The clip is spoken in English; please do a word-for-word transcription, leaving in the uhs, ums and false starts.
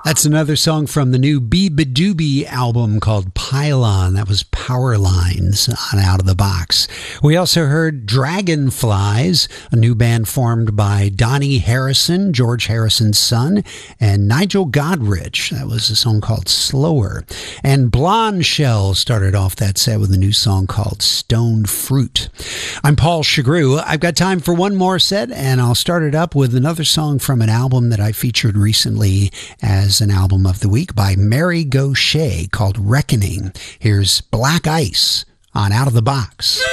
That's another song from the new Beabadoobee album called Pylon. That was Power Lines on Out of the Box. We also heard Dragonflies, a new band formed by Donnie Harrison, George Harrison's son, and Nigel Godrich. That was a song called Slower. And Blonde Shell started off that set with a new song called Stoned Fruit. I'm Paul Chagru. I've got time for one more set, and I'll start it up with another song from an album that I featured recently as an album of the week by Mary Gauthier called Reckoning. Here's Black Ice on Out of the Box.